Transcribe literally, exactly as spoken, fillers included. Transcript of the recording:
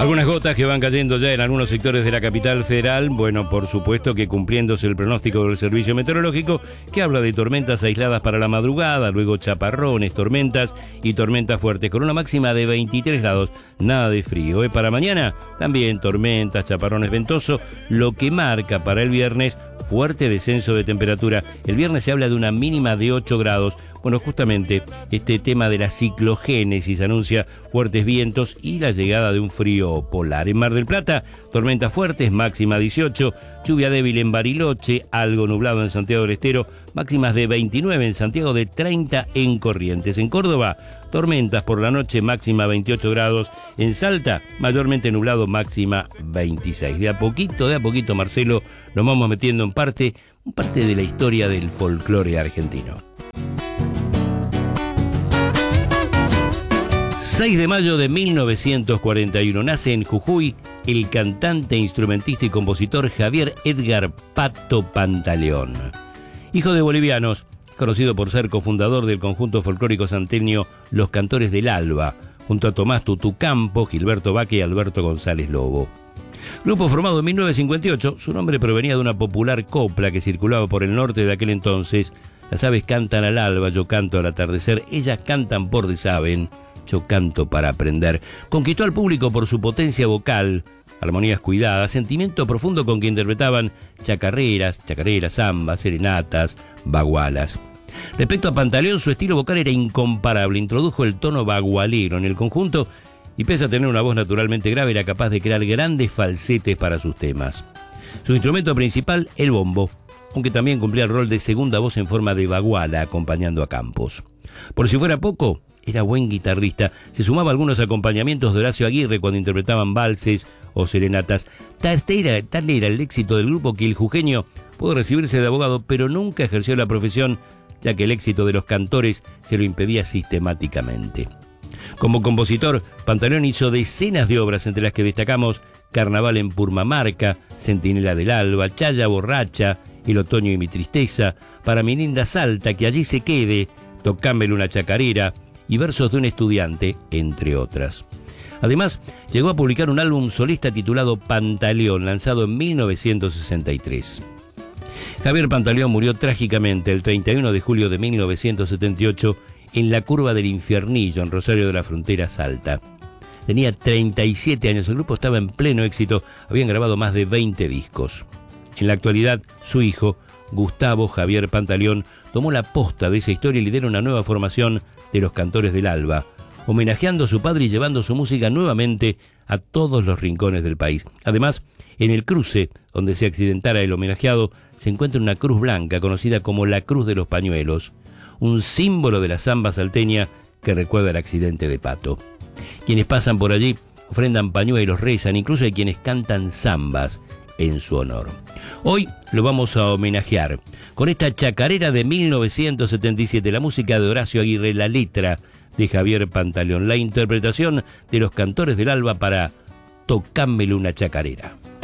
Algunas gotas que van cayendo ya en algunos sectores de la capital federal. Bueno, por supuesto que cumpliéndose el pronóstico del Servicio Meteorológico, que habla de tormentas aisladas para la madrugada, luego chaparrones, tormentas y tormentas fuertes, con una máxima de veintitrés grados, nada de frío. ¿eh? Para mañana, también tormentas, chaparrones, ventoso, lo que marca para el viernes fuerte descenso de temperatura. El viernes se habla de una mínima de ocho grados. Bueno, justamente este tema de la ciclogénesis anuncia fuertes vientos y la llegada de un frío polar. En Mar del Plata, tormentas fuertes, máxima dieciocho, lluvia débil en Bariloche, algo nublado en Santiago del Estero, máximas de veintinueve en Santiago, de treinta en Corrientes. En Córdoba, tormentas por la noche, máxima veintiocho grados. En Salta, mayormente nublado, máxima veintiséis. De a poquito, de a poquito, Marcelo, nos vamos metiendo en parte, parte de la historia del folclore argentino. seis de mayo de mil novecientos cuarenta y uno nace en Jujuy el cantante, instrumentista y compositor Javier Edgar Pato Pantaleón. Hijo de bolivianos, conocido por ser cofundador del conjunto folclórico santeño Los Cantores del Alba, junto a Tomás Tutucampo, Gilberto Baque y Alberto González Lobo. Grupo formado en mil novecientos cincuenta y ocho, su nombre provenía de una popular copla que circulaba por el norte de aquel entonces. Las aves cantan al alba, yo canto al atardecer, ellas cantan por desaben, yo canto para aprender. Conquistó al público por su potencia vocal, armonías cuidadas, sentimiento profundo con que interpretaban chacarreras, chacareras, zambas, serenatas, bagualas. Respecto a Pantaleón, su estilo vocal era incomparable, introdujo el tono bagualero en el conjunto y pese a tener una voz naturalmente grave, era capaz de crear grandes falsetes para sus temas. Su instrumento principal, el bombo, aunque también cumplía el rol de segunda voz en forma de baguala, acompañando a Campos. Por si fuera poco, era buen guitarrista, se sumaba a algunos acompañamientos de Horacio Aguirre cuando interpretaban valses o serenatas. Tal era, tal era el éxito del grupo que el jujeño pudo recibirse de abogado, pero nunca ejerció la profesión, ya que el éxito de los cantores se lo impedía sistemáticamente. Como compositor, Pantaleón hizo decenas de obras, entre las que destacamos Carnaval en Purmamarca, Centinela del Alba, Chaya Borracha, El Otoño y mi Tristeza, Para mi linda Salta, Que allí se quede, Tocámele una chacarera y Versos de un estudiante, entre otras. Además, llegó a publicar un álbum solista titulado Pantaleón, lanzado en mil novecientos sesenta y tres. Javier Pantaleón murió trágicamente el treinta y uno de julio de mil novecientos setenta y ocho en la curva del Infiernillo, en Rosario de la Frontera, Salta. Tenía treinta y siete años, el grupo estaba en pleno éxito, habían grabado más de veinte discos. En la actualidad, su hijo, Gustavo Javier Pantaleón, tomó la posta de esa historia y lidera una nueva formación de Los Cantores del Alba, homenajeando a su padre y llevando su música nuevamente a todos los rincones del país. Además, en el cruce donde se accidentara el homenajeado, se encuentra una cruz blanca conocida como la Cruz de los Pañuelos, un símbolo de la zamba salteña que recuerda el accidente de Pato. Quienes pasan por allí ofrendan pañuelos, rezan, incluso hay quienes cantan zambas en su honor. Hoy lo vamos a homenajear con esta chacarera de mil novecientos setenta y siete, la música de Horacio Aguirre, la letra de Javier Pantaleón, la interpretación de Los Cantores del Alba para Tocámele una chacarera.